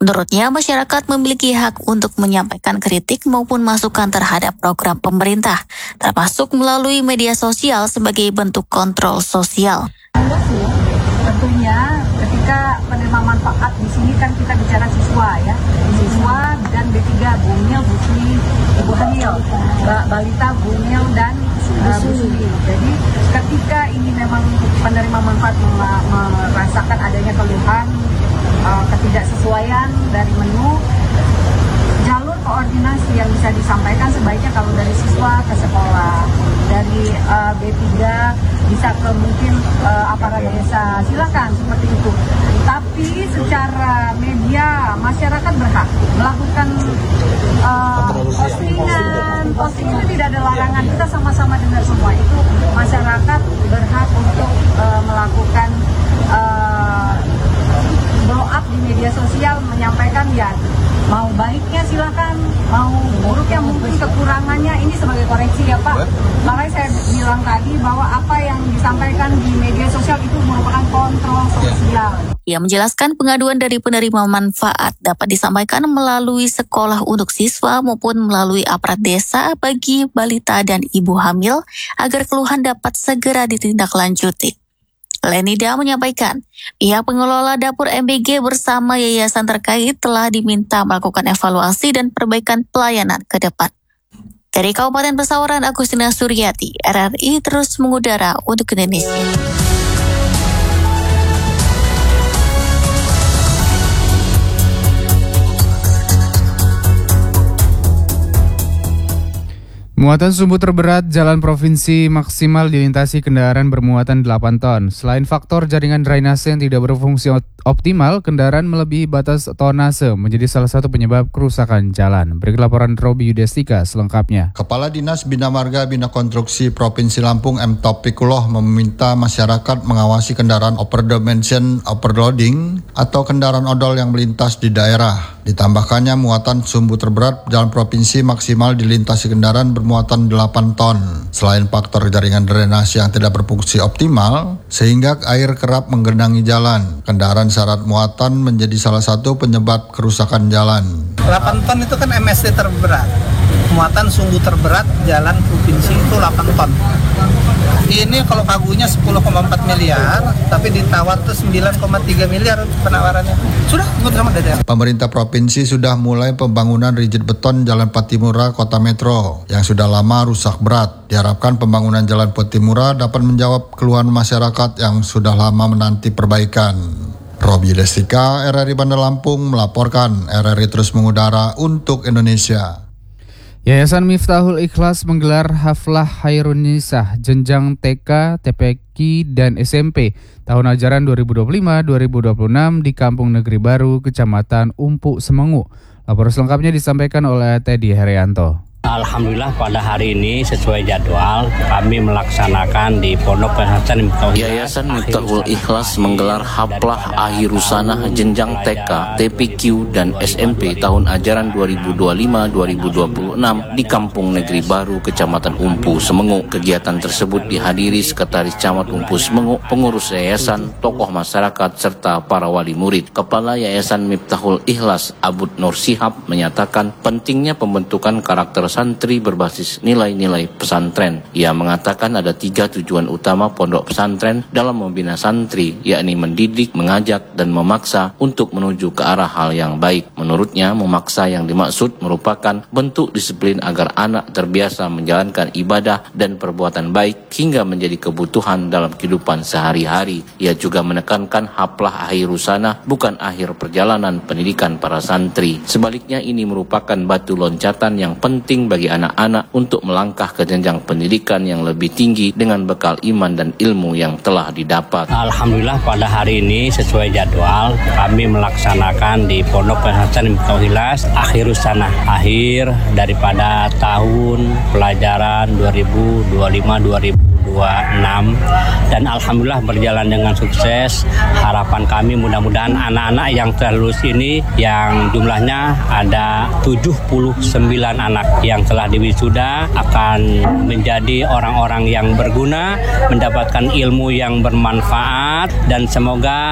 Menurutnya, masyarakat memiliki hak untuk menyampaikan kritik maupun masukan terhadap program pemerintah, termasuk melalui media sosial sebagai bentuk kontrol sosial. Tentunya ketika penerima manfaat di sini kan kita bicara siswa ya, siswa dan B3 Bumil, Busli, Ibu Hamil, Balita, Bumil dan Busli. Jadi ketika ini memang penerima manfaat merasakan adanya keluhan, ketidaksesuaian dari menu, jalur koordinasi yang bisa disampaikan sebaiknya kalau dari siswa ke sekolah, dari B3 bisa ke mungkin aparat desa, silakan seperti itu. Tapi secara media masyarakat berhak melakukan posting itu tidak ada larangan, kita sama-sama dengar semua itu. Masyarakat berhak untuk melakukan blow up di media sosial, menyampaikan ya mau baiknya silakan, mau buruknya mungkin kekurangannya ini sebagai koreksi ya Pak. Makanya saya bilang tadi bahwa apa yang disampaikan di media sosial itu merupakan kontrol sosial. Ia menjelaskan pengaduan dari penerima manfaat dapat disampaikan melalui sekolah untuk siswa maupun melalui aparat desa bagi balita dan ibu hamil agar keluhan dapat segera ditindaklanjuti. Lenida menyampaikan, pihak pengelola dapur MBG bersama yayasan terkait telah diminta melakukan evaluasi dan perbaikan pelayanan ke depan. Dari Kabupaten Pesawaran, Agustina Suryati, RRI terus mengudara untuk Indonesia. Muatan sumbu terberat jalan provinsi maksimal dilintasi kendaraan bermuatan 8 ton. Selain faktor jaringan drainase yang tidak berfungsi optimal, kendaraan melebihi batas tonase menjadi salah satu penyebab kerusakan jalan. Berikut laporan Robi Yudestika selengkapnya. Kepala Dinas Bina Marga Bina Konstruksi Provinsi Lampung M. Topikuloh meminta masyarakat mengawasi kendaraan overdimension overloading atau kendaraan odol yang melintas di daerah. Ditambahkannya muatan sumbu terberat jalan provinsi maksimal dilintasi kendaraan bermuatan 8 ton. Selain faktor jaringan drainase yang tidak berfungsi optimal, sehingga air kerap menggenangi jalan. Kendaraan syarat muatan menjadi salah satu penyebab kerusakan jalan. 8 ton itu kan MST terberat. Muatan sumbu terberat jalan provinsi itu 8 ton. Ini kalau kagunya 10,4 miliar, tapi ditawar tuh 9,3 miliar penawarannya. Sudah, ikut sama daerah. Pemerintah provinsi sudah mulai pembangunan rigid beton Jalan Patimura Kota Metro yang sudah lama rusak berat. Diharapkan pembangunan Jalan Patimura dapat menjawab keluhan masyarakat yang sudah lama menanti perbaikan. Robi Destika, RRI Bandar Lampung melaporkan. RRI terus mengudara untuk Indonesia. Yayasan Miftahul Ikhlas menggelar Haflah Khairunisah jenjang TK, TPQ, dan SMP tahun ajaran 2025-2026 di Kampung Negeri Baru, Kecamatan Umpu Semengu. Laporan selengkapnya disampaikan oleh Teddy Herianto. Alhamdulillah pada hari ini sesuai jadwal kami melaksanakan di Pondok Pesantren Yayasan Miftahul Ikhlas menggelar Haflah Akhirusanah jenjang TK, TPQ, dan SMP tahun ajaran 2025-2026 di Kampung Negeri Baru, Kecamatan Umpu Semengu. Kegiatan tersebut dihadiri Sekretaris Camat Umpu Semengu, pengurus yayasan, tokoh masyarakat, serta para wali murid. Kepala Yayasan Miftahul Ikhlas, Abud Nur Shihab, menyatakan pentingnya pembentukan karakter santri berbasis nilai-nilai pesantren. Ia mengatakan ada 3 tujuan utama pondok pesantren dalam membina santri, yakni mendidik, mengajak, dan memaksa untuk menuju ke arah hal yang baik. Menurutnya, memaksa yang dimaksud merupakan bentuk disiplin agar anak terbiasa menjalankan ibadah dan perbuatan baik hingga menjadi kebutuhan dalam kehidupan sehari-hari. Ia juga menekankan haflah akhirusanah bukan akhir perjalanan pendidikan para santri. Sebaliknya, ini merupakan batu loncatan yang penting bagi anak-anak untuk melangkah ke jenjang pendidikan yang lebih tinggi dengan bekal iman dan ilmu yang telah didapat. Alhamdulillah pada hari ini sesuai jadwal kami melaksanakan di Pondok Pesantren Miftahul Ikhlas Akhirusanah, akhir daripada tahun pelajaran 2025-2026, dan alhamdulillah berjalan dengan sukses. Harapan kami mudah-mudahan anak-anak yang telah lulus ini yang jumlahnya ada 79 anak yang telah diwisuda akan menjadi orang-orang yang berguna, mendapatkan ilmu yang bermanfaat, dan semoga